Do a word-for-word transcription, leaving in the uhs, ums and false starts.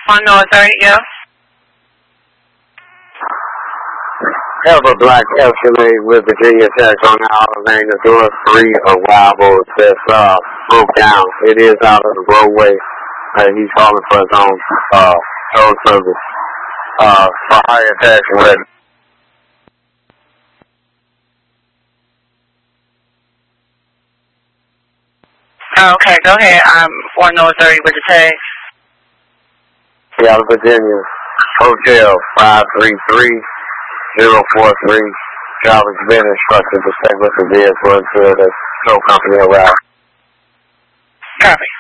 One North thirty, yeah. Have a black Escalade with Virginia Tech on the outer lane. The door three arrival that's uh, broke down. It is out of the roadway. Uh, he's calling for his own uh, tow service. Uh, for higher tax ready. Okay, go ahead. I'm one North thirty with the tag. Out of Virginia. Hotel five three three zero four three. Driver's been instructed to stay with the vehicle until the tow company arrives. Copy.